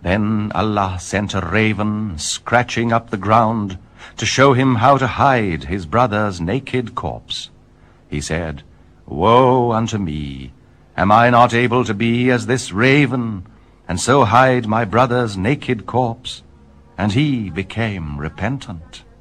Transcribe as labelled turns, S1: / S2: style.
S1: Then Allah sent a raven scratching up the ground to show him how to hide his brother's naked corpse. He said, "Woe unto me! Am I not able to be as this raven, and so hide my brother's naked corpse?" And he became repentant.